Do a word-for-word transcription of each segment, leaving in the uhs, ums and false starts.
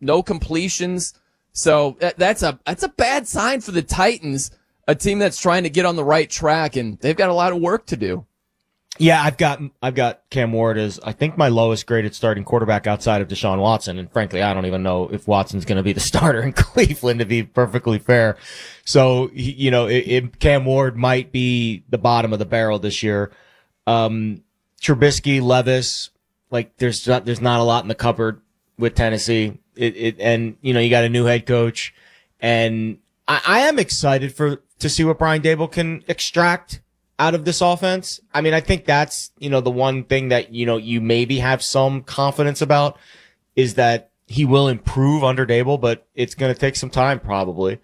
no completions. So that, that's a that's a bad sign for the Titans, a team that's trying to get on the right track, and they've got a lot of work to do. Yeah, I've got I've got Cam Ward as I think my lowest graded starting quarterback outside of Deshaun Watson, and frankly, I don't even know if Watson's going to be the starter in Cleveland, to be perfectly fair. So, you know, it, it, Cam Ward might be the bottom of the barrel this year. Um, Trubisky, Levis, like there's not there's not a lot in the cupboard with Tennessee. It, it and you know you got a new head coach, and I, I am excited for to see what Brian Daboll can extract out of this offense. I mean, I think that's, you know, the one thing that, you know, you maybe have some confidence about is that he will improve under Daboll, but it's going to take some time probably.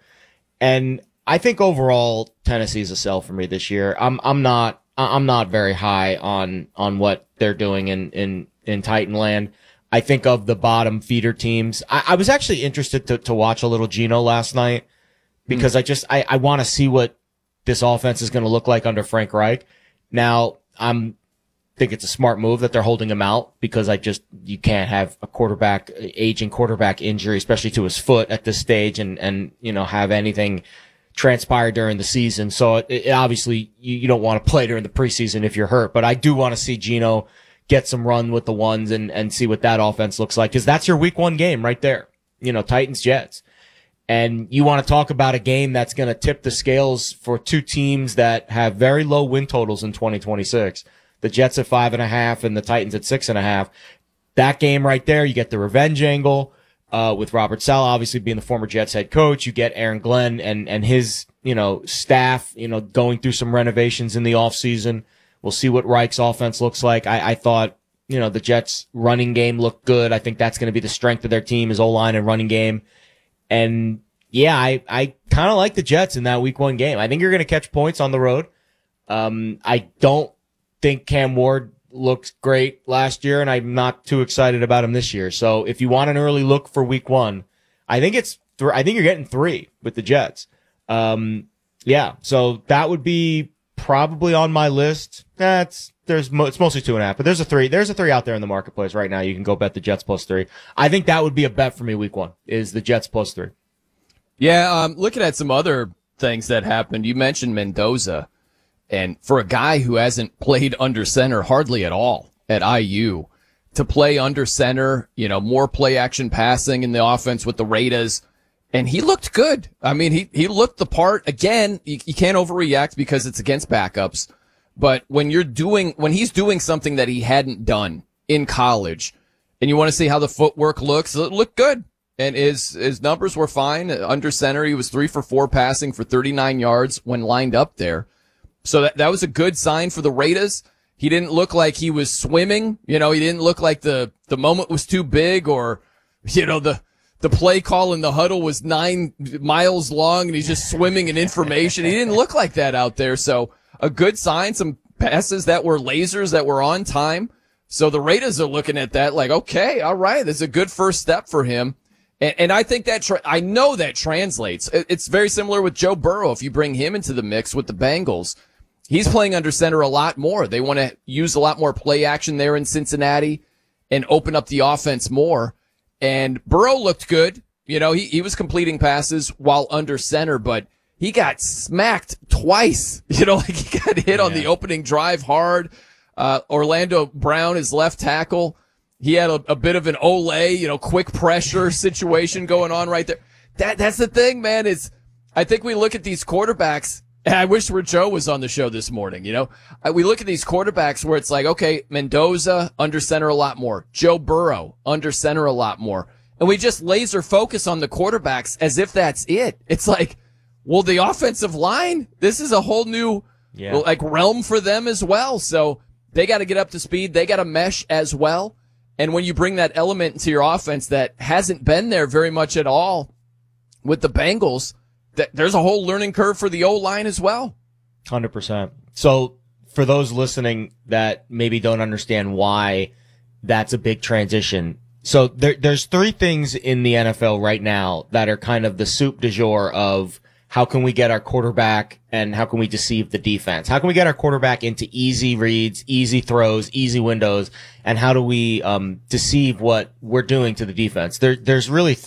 And I think overall Tennessee is a sell for me this year. I'm, I'm not, I'm not very high on, on what they're doing in, in, in Titanland. I think of the bottom feeder teams. I, I was actually interested to, to watch a little Geno last night because mm. I just, I, I want to see what this offense is going to look like under Frank Reich. Now, I'm think it's a smart move that they're holding him out because I just, you can't have a quarterback, aging quarterback injury, especially to his foot at this stage and, and, you know, have anything transpire during the season. So it, it obviously you, you don't want to play during the preseason if you're hurt, but I do want to see Geno get some run with the ones and, and see what that offense looks like. Cause that's your week one game right there. You know, Titans, Jets. And you want to talk about a game that's going to tip the scales for two teams that have very low win totals in twenty twenty-six. The Jets at five and a half and the Titans at six and a half. That game right there, you get the revenge angle, uh, with Robert Saleh obviously being the former Jets head coach. You get Aaron Glenn and, and his, you know, staff, you know, going through some renovations in the offseason. We'll see what Reich's offense looks like. I, I thought, you know, the Jets running game looked good. I think that's going to be the strength of their team is O-line and running game. And yeah, I, I kind of like the Jets in that week one game. I think you're going to catch points on the road. Um, I don't think Cam Ward looked great last year, and I'm not too excited about him this year. So if you want an early look for week one, I think it's, th- I think you're getting three with the Jets. Um, yeah, so that would be probably on my list. That's, there's, mo- it's mostly two and a half, but there's a three, there's a three out there in the marketplace right now. You can go bet the Jets plus three. I think that would be a bet for me week one is the Jets plus three. Yeah, um, looking at some other things that happened, you mentioned Mendoza, and for a guy who hasn't played under center hardly at all at I U, to play under center, you know, more play action passing in the offense with the Raiders, and he looked good. I mean, he, he looked the part. Again, you, you can't overreact because it's against backups, but when you're doing, when he's doing something that he hadn't done in college, and you want to see how the footwork looks, it looked good. And his, his numbers were fine. Under center, he was three for four passing for thirty-nine yards when lined up there. So that, that was a good sign for the Raiders. He didn't look like he was swimming. You know, he didn't look like the, the moment was too big or, you know, the, the play call in the huddle was nine miles long and he's just swimming in information. He didn't look like that out there. So a good sign, some passes that were lasers that were on time. So the Raiders are looking at that like, okay, all right, that's a good first step for him. And, and I think that, tra- I know that translates. It's very similar with Joe Burrow. If you bring him into the mix with the Bengals, he's playing under center a lot more. They want to use a lot more play action there in Cincinnati and open up the offense more. And Burrow looked good. You know, he, he was completing passes while under center, but he got smacked twice. You know, like he got hit yeah. on the opening drive hard. Uh, Orlando Brown, his left tackle, he had a, a bit of an Olay, you know, quick pressure situation going on right there. That, that's the thing, man, is I think we look at these quarterbacks, and I wish where Joe was on the show this morning, you know, we look at these quarterbacks where it's like, okay, Mendoza under center a lot more, Joe Burrow under center a lot more. And we just laser focus on the quarterbacks as if that's it. It's like, well, the offensive line, this is a whole new, yeah. like realm for them as well. So they got to get up to speed. They got to mesh as well. And when you bring that element into your offense that hasn't been there very much at all with the Bengals, that there's a whole learning curve for the O-line as well. one hundred percent. So for those listening that maybe don't understand why that's a big transition. So there, there's three things in the N F L right now that are kind of the soup du jour of how can we get our quarterback and how can we deceive the defense? How can we get our quarterback into easy reads, easy throws, easy windows, and how do we um deceive what we're doing to the defense? There, there's really